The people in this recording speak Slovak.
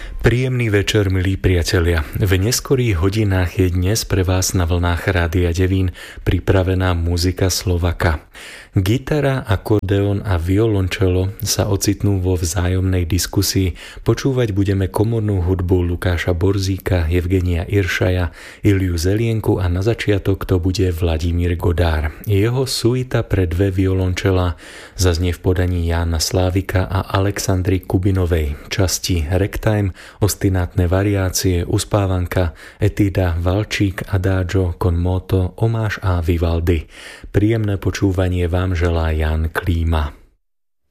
Príjemný večer, milí priatelia. V neskorých hodinách je dnes pre vás na vlnách Rádia Devín pripravená muzika Slovaka. Gitara, akordeón a violončelo sa ocitnú vo vzájomnej diskusii. Počúvať budeme komornú hudbu Lukáša Borzíka, Evgenia Iršaja, Iliu Zelienku a na začiatok to bude Vladimír Godár. Jeho suita pre dve violončela zaznie v podaní Jána Slávika a Alexandry Kubinovej. Časti Ragtime, ostinátne variácie, uspávanka, etída, valčík, adagio, con moto, omáš a Vivaldi. Príjemné počúvanie vám želá Jan Klíma.